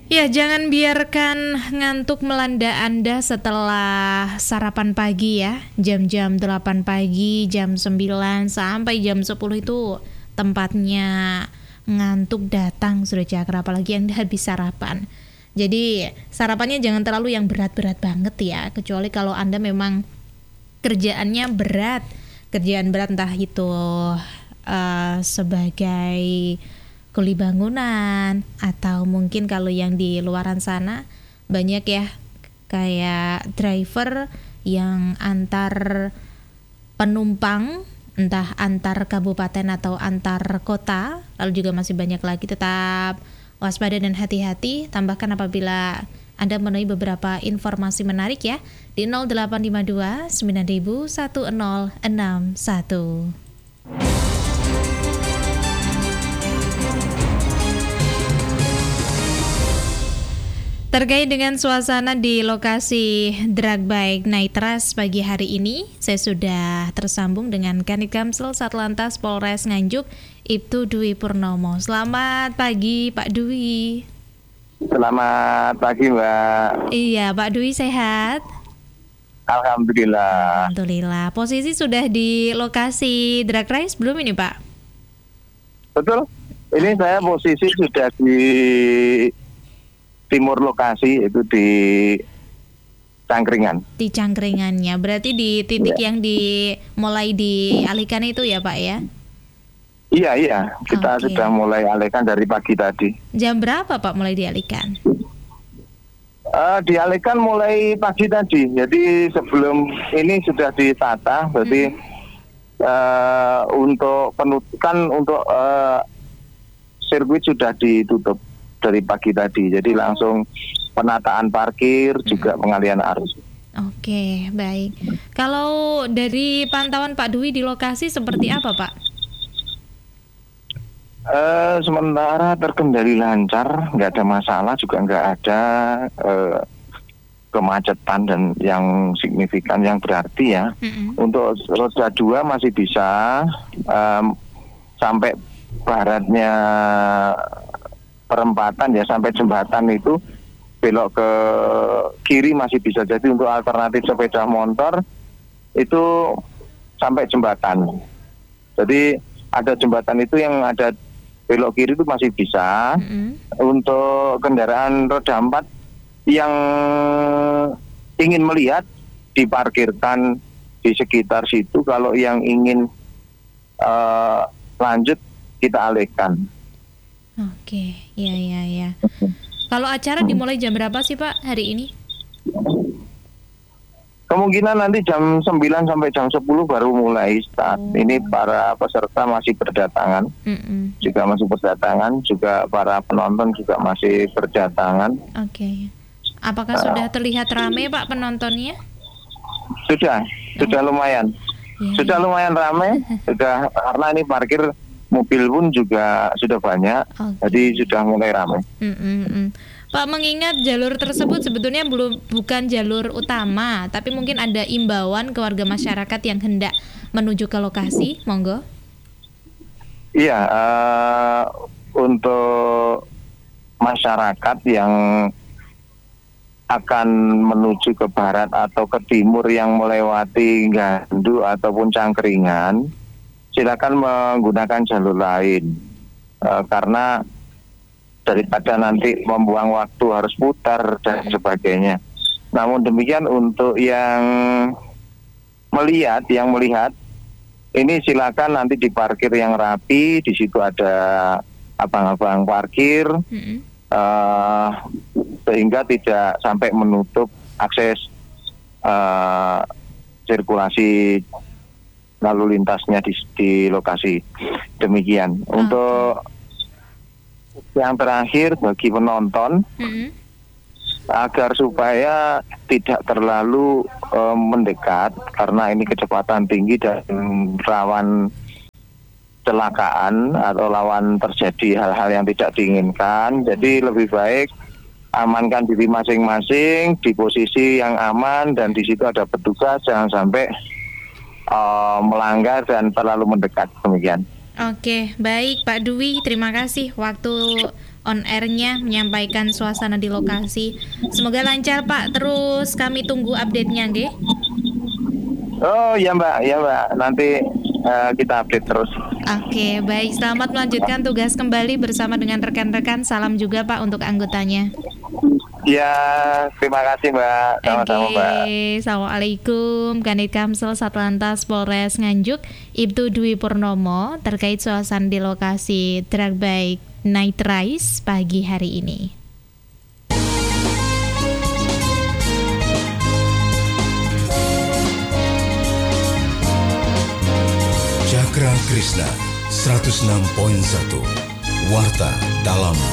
Ya, jangan biarkan ngantuk melanda Anda setelah sarapan pagi ya. Jam-jam 8 pagi, jam 9 sampai jam 10 itu tempatnya ngantuk datang sudah Cakra, apalagi Anda habis sarapan. Jadi sarapannya jangan terlalu yang berat-berat banget ya, kecuali kalau Anda memang kerjaannya berat. Kerjaan berat entah itu sebagai kuli bangunan, atau mungkin kalau yang di luaran sana banyak ya kayak driver yang antar penumpang entah antar kabupaten atau antar kota. Lalu juga masih banyak lagi, tetap waspada dan hati-hati. Tambahkan apabila Anda menemui beberapa informasi menarik ya di 0852 9000 1061. Terkait dengan suasana di lokasi drag bike Night Rush pagi hari ini, saya sudah tersambung dengan Kanit Kamsel Satlantas Polres Nganjuk, Ibtu Dwi Purnomo. Selamat pagi Pak Dwi. Selamat pagi Mbak. Iya Pak Dwi, sehat? Alhamdulillah. Alhamdulillah. Posisi sudah di lokasi drag race belum ini Pak? Betul. Ini saya posisi sudah di timur lokasi, itu di Cangkringan. Di Cangkringannya, berarti di titik yang mulai dialihkan itu ya Pak ya? Iya. Kita sudah mulai alihkan dari pagi tadi. Jam berapa Pak mulai dialihkan? Dialihkan mulai pagi tadi. Jadi sebelum ini sudah ditata. Berarti untuk penutupan untuk sirkuit sudah ditutup dari pagi tadi. Jadi langsung penataan parkir, juga pengalihan arus. Oke, baik. Kalau dari pantauan Pak Dwi di lokasi seperti apa Pak? Sementara terkendali lancar, nggak ada masalah, juga nggak ada kemacetan dan yang signifikan yang berarti ya. Untuk roda 2 masih bisa sampai baratnya perempatan ya, sampai jembatan itu belok ke kiri masih bisa. Jadi untuk alternatif sepeda motor itu sampai jembatan. Jadi ada jembatan itu yang ada belok kiri itu masih bisa. Untuk kendaraan roda 4 yang ingin melihat diparkirkan di sekitar situ. Kalau yang ingin lanjut kita alihkan. Oke, ya. Kalau acara dimulai jam berapa sih Pak hari ini? Kemungkinan nanti jam 9 sampai jam 10 baru mulai start. Ini para peserta masih berdatangan, juga masih berdatangan, juga para penonton juga masih berdatangan. Oke. Apakah sudah terlihat ramai Pak penontonnya? Sudah lumayan. Sudah lumayan ramai, sudah, karena ini parkir mobil pun juga sudah banyak, jadi sudah mulai ramai. Pak, mengingat jalur tersebut sebetulnya bukan jalur utama, tapi mungkin ada imbauan ke warga masyarakat yang hendak menuju ke lokasi, monggo. Iya, untuk masyarakat yang akan menuju ke barat atau ke timur yang melewati Gandu ataupun Cangkringan, silakan menggunakan jalur lain, karena daripada nanti membuang waktu harus putar dan sebagainya. Namun demikian untuk yang melihat ini silakan nanti diparkir yang rapi. Di situ ada abang-abang parkir, sehingga tidak sampai menutup akses sirkulasi lalu lintasnya di lokasi. Demikian. Untuk yang terakhir bagi penonton, agar supaya tidak terlalu mendekat, karena ini kecepatan tinggi dan rawan kecelakaan atau rawan terjadi hal-hal yang tidak diinginkan. Jadi lebih baik amankan diri masing-masing di posisi yang aman, dan di situ ada petugas, jangan sampai melanggar dan terlalu mendekat. Demikian. Oke, baik Pak Dwi, terima kasih waktu on airnya menyampaikan suasana di lokasi. Semoga lancar Pak. Terus kami tunggu update-nya nggih. Oh ya Mbak, nanti kita update terus. Oke, baik. Selamat melanjutkan tugas kembali bersama dengan rekan-rekan. Salam juga Pak untuk anggotanya. Ya, terima kasih Mbak. Sama-sama Mbak. Assalamualaikum. Kanit Kamsel Satlantas Polres Nganjuk, Ibtu Dwi Purnomo terkait suasana di lokasi Drag Bike Night Race pagi hari ini. Cakra Krishna 106.1 Warta dalam